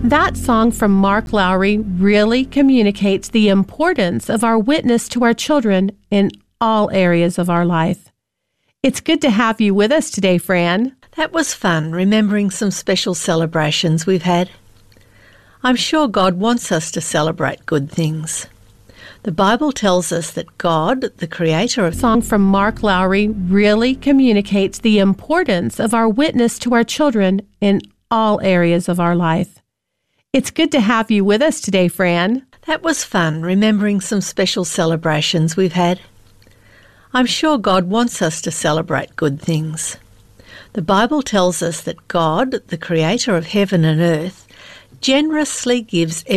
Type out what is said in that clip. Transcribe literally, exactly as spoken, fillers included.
That song from Mark Lowry really communicates the importance of our witness to our children in all areas of our life. It's good to have you with us today, Fran. That was fun, remembering some special celebrations we've had. I'm sure God wants us to celebrate good things. The Bible tells us that God, the creator of... The song from Mark Lowry really communicates the importance of our witness to our children in all areas of our life. It's good to have you with us today, Fran. That was fun, remembering some special celebrations we've had. I'm sure God wants us to celebrate good things. The Bible tells us that God, the creator of heaven and earth, generously gives